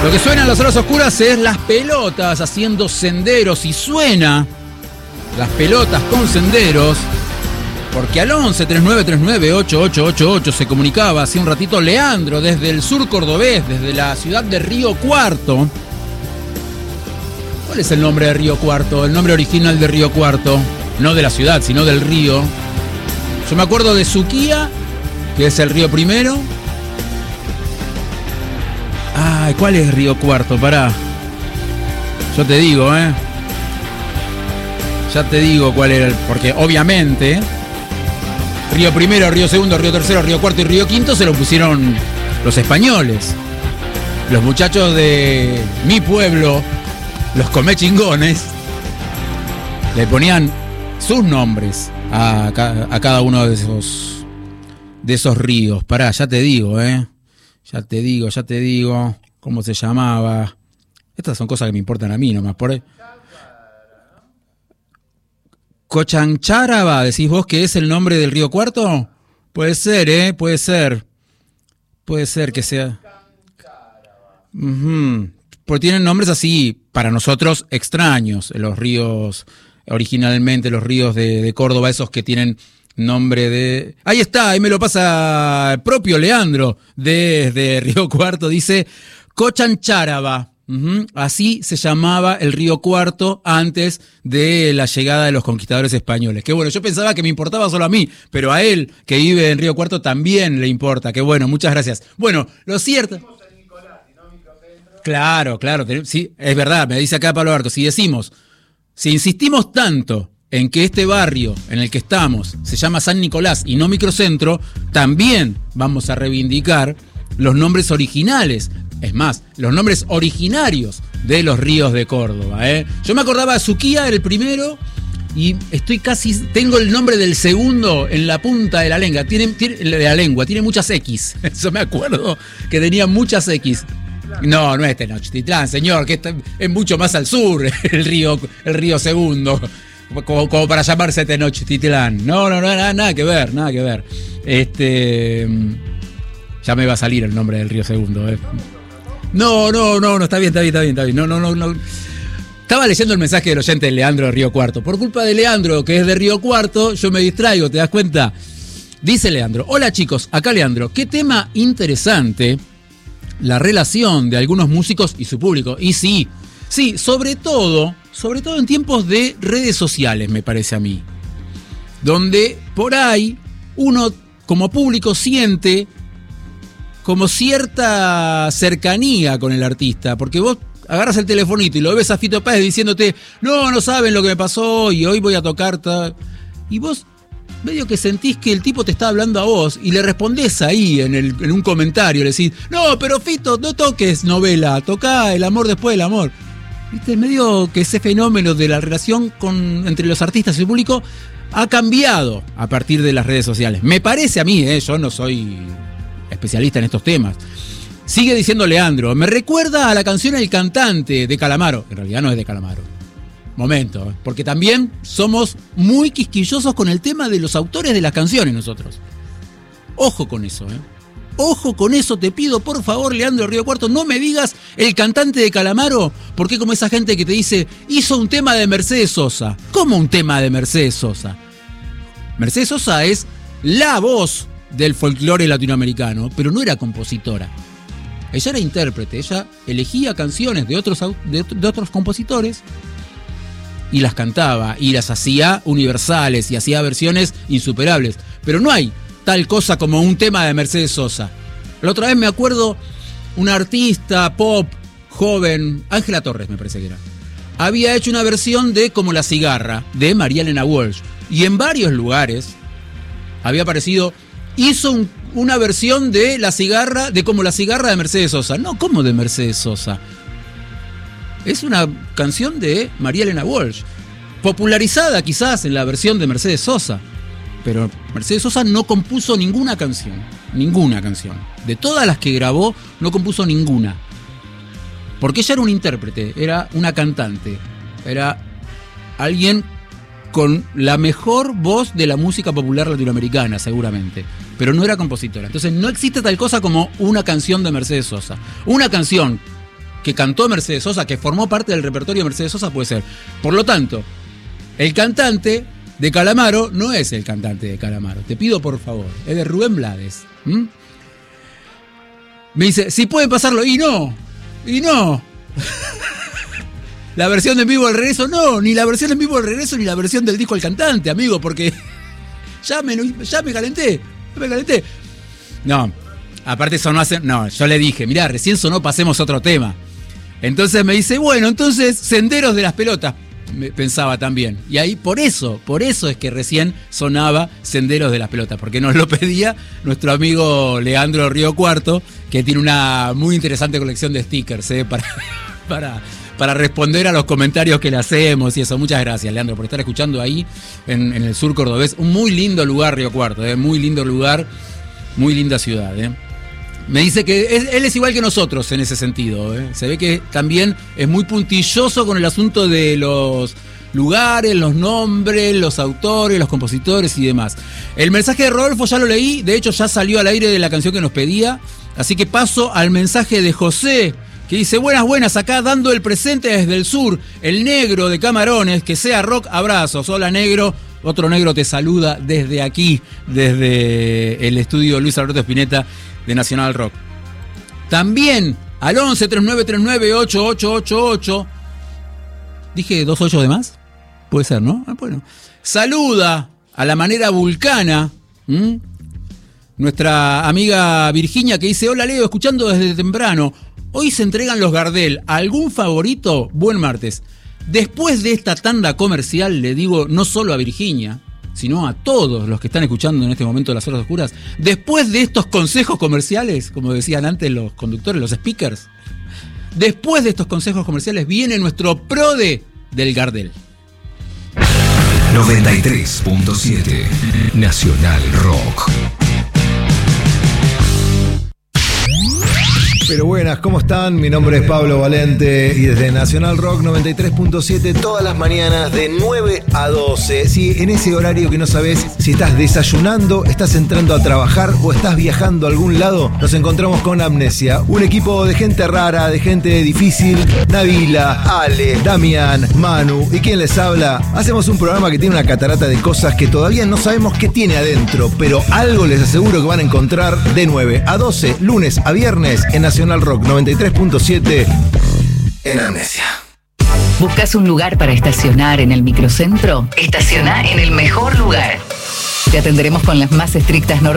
Lo que suena en las horas oscuras es las pelotas haciendo senderos y suena las pelotas con senderos porque al 11 3939 8888 se comunicaba hace un ratito Leandro desde el sur cordobés, desde la ciudad de Río Cuarto. ¿Cuál es el nombre de Río Cuarto? El nombre original de Río Cuarto, no de la ciudad, sino del río. Yo me acuerdo de Suquía, que es el río primero. Ay, ¿cuál es Río Cuarto? Pará. Yo te digo, Ya te digo cuál era, porque obviamente Río primero, Río segundo, Río tercero, Río cuarto y Río quinto se lo pusieron los españoles. Los muchachos de mi pueblo, los comechingones, le ponían sus nombres a cada uno de esos ríos. Pará, ya te digo, Ya te digo cómo se llamaba. Estas son cosas que me importan a mí nomás. Por ahí. Cochancharaba, decís vos que es el nombre del Río Cuarto. Puede ser, puede ser. Puede ser que sea. Porque tienen nombres así, para nosotros, extraños. Los ríos, originalmente los ríos de Córdoba, esos que tienen nombre de... Ahí está, ahí me lo pasa el propio Leandro desde Río Cuarto, dice Cochancharaba. Así se llamaba el Río Cuarto antes de la llegada de los conquistadores españoles. Qué bueno, yo pensaba que me importaba solo a mí, pero a él, que vive en Río Cuarto, también le importa. Qué bueno, muchas gracias. Bueno, lo cierto... Claro, sí, es verdad, me dice acá Pablo Barco, si insistimos tanto en que este barrio en el que estamos se llama San Nicolás y no Microcentro, también vamos a reivindicar los nombres originales, es más, los nombres originarios de los ríos de Córdoba. Yo me acordaba de Suquía, el primero, y tengo el nombre del segundo en la punta de la lengua, tiene muchas X, eso me acuerdo, que tenía muchas X. No es Tenochtitlán, señor, que es mucho más al sur el río segundo. Como para llamarse Tenochtitlán. No, nada que ver. Ya me va a salir el nombre del río segundo. No, está bien. No. Estaba leyendo el mensaje del oyente de Leandro de Río Cuarto. Por culpa de Leandro, que es de Río Cuarto, yo me distraigo, ¿te das cuenta? Dice Leandro, hola chicos, acá Leandro, qué tema interesante la relación de algunos músicos y su público. Y sí, sobre todo en tiempos de redes sociales, me parece a mí, donde por ahí uno como público siente como cierta cercanía con el artista, porque vos agarras el telefonito y lo ves a Fito Páez diciéndote, no saben lo que me pasó y hoy voy a tocar, y vos medio que sentís que el tipo te está hablando a vos y le respondés ahí en un comentario, le decís, no, pero Fito, no toques novela, tocá el amor después del amor. ¿Viste? Medio que ese fenómeno de la relación entre los artistas y el público ha cambiado a partir de las redes sociales. Me parece a mí, yo no soy especialista en estos temas. Sigue diciendo Leandro, me recuerda a la canción El Cantante de Calamaro. En realidad no es de Calamaro. Momento, porque también somos muy quisquillosos con el tema de los autores de las canciones nosotros. Ojo con eso, Ojo con eso, te pido por favor, Leandro Río Cuarto, no me digas El Cantante de Calamaro, porque como esa gente que te dice, hizo un tema de Mercedes Sosa. ¿Cómo un tema de Mercedes Sosa? Mercedes Sosa es la voz del folclore latinoamericano, pero no era compositora. Ella era intérprete, ella elegía canciones de otros compositores y las cantaba y las hacía universales y hacía versiones insuperables. Pero no hay tal cosa como un tema de Mercedes Sosa. La otra vez me acuerdo, una artista pop joven, Ángela Torres me parece que era, había hecho una versión de Como la cigarra, de María Elena Walsh. Y en varios lugares había aparecido, hizo una versión de La cigarra, de Como la cigarra de Mercedes Sosa. No, ¿cómo de Mercedes Sosa? Es una canción de María Elena Walsh, popularizada quizás en la versión de Mercedes Sosa. Pero Mercedes Sosa no compuso ninguna canción. De todas las que grabó, no compuso ninguna. Porque ella era un intérprete, era una cantante. Era alguien con la mejor voz de la música popular latinoamericana, seguramente. Pero no era compositora. Entonces no existe tal cosa como una canción de Mercedes Sosa. Una canción que cantó Mercedes Sosa, que formó parte del repertorio de Mercedes Sosa, puede ser. Por lo tanto, el cantante de Calamaro no es el cantante de Calamaro. Te pido por favor, es de Rubén Blades. Me dice, si pueden pasarlo, y no. La versión de en vivo del regreso, no, ni la versión en vivo del regreso, ni la versión del disco al cantante, amigo, porque ya me calenté. No, aparte sonó hace. No, yo le dije, mirá, recién sonó, pasemos otro tema. Entonces me dice, bueno, entonces Senderos de las Pelotas, pensaba también. Y ahí, por eso es que recién sonaba Senderos de las Pelotas, porque nos lo pedía nuestro amigo Leandro Río Cuarto, que tiene una muy interesante colección de stickers, para responder a los comentarios que le hacemos y eso. Muchas gracias, Leandro, por estar escuchando ahí en el sur cordobés. Un muy lindo lugar, Río Cuarto, muy lindo lugar, muy linda ciudad. Me dice que él es igual que nosotros en ese sentido. Se ve que también es muy puntilloso con el asunto de los lugares, los nombres, los autores, los compositores y demás. El mensaje de Rodolfo ya lo leí, de hecho ya salió al aire de la canción que nos pedía, así que paso al mensaje de José, que dice, buenas, acá dando el presente desde el sur, el negro de Camarones, que sea rock, abrazos. Hola, negro. Otro negro te saluda desde aquí, desde el estudio Luis Alberto Spinetta de Nacional Rock. También al 11 3939 8888. ¿Dije 2 8 de más? Puede ser, ¿no? Bueno. Saluda a la manera vulcana. Nuestra amiga Virginia, que dice, hola Leo, escuchando desde temprano. Hoy se entregan los Gardel. ¿Algún favorito? Buen martes. Después de esta tanda comercial, le digo no solo a Virginia, sino a todos los que están escuchando en este momento Las Horas Oscuras, después de estos consejos comerciales, como decían antes los conductores, los speakers, después de estos consejos comerciales viene nuestro PRODE del Gardel. 93.7 Nacional Rock. Pero buenas, ¿cómo están? Mi nombre es Pablo Valente y desde Nacional Rock 93.7 todas las mañanas de 9 a 12. Sí, en ese horario que no sabes si estás desayunando, estás entrando a trabajar o estás viajando a algún lado, nos encontramos con Amnesia, un equipo de gente rara, de gente difícil. Nabila, Ale, Damián, Manu y quien les habla. Hacemos un programa que tiene una catarata de cosas que todavía no sabemos qué tiene adentro, pero algo les aseguro que van a encontrar de 9 a 12, lunes a viernes en Nacional Rock 93.7 en Amnesia. ¿Buscas un lugar para estacionar en el microcentro? Estaciona en el mejor lugar. Te atenderemos con las más estrictas normas